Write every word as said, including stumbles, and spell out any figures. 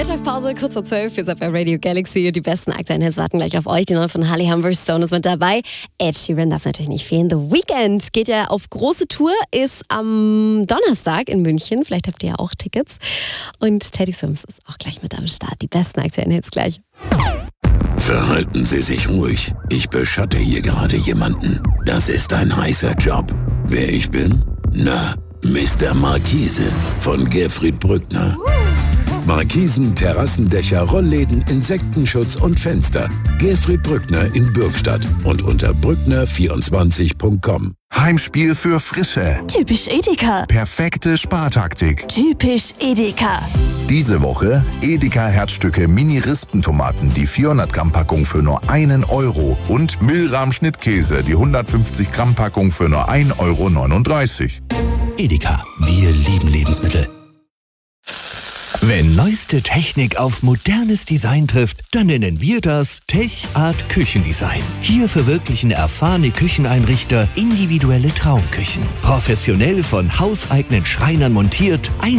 Mittagspause, kurz vor zwölf. Ihr seid bei Radio Galaxy. Die besten aktuellen Hits warten gleich auf euch. Die neue von Holly Humberstone ist mit dabei. Ed Sheeran darf natürlich nicht fehlen. The Weeknd geht ja auf große Tour, ist am Donnerstag in München. Vielleicht habt ihr ja auch Tickets. Und Teddy Swims ist auch gleich mit am Start. Die besten aktuellen Hits gleich. Verhalten Sie sich ruhig. Ich beschatte hier gerade jemanden. Das ist ein heißer Job. Wer ich bin? Na, Mister Markise von Gerfried Brückner. Markisen, Terrassendächer, Rollläden, Insektenschutz und Fenster. Gerfried Brückner in Bürgstadt und unter brückner vierundzwanzig punkt com. Heimspiel für Frische. Typisch Edeka. Perfekte Spartaktik. Typisch Edeka. Diese Woche Edeka Herzstücke Mini-Rispentomaten, die vierhundert Gramm Packung für nur einen Euro und Milram Schnittkäse, die hundertfünfzig Gramm Packung für nur ein Euro neununddreißig. Edeka, wir lieben Lebensmittel. Wenn neueste Technik auf modernes Design trifft, dann nennen wir das Tech Art Küchendesign. Hier verwirklichen erfahrene Kücheneinrichter individuelle Traumküchen. Professionell von hauseigenen Schreinern montiert,